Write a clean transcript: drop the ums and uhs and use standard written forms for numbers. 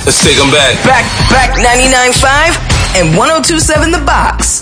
Let's take them back. Back 99.5 and 102.7 The Box.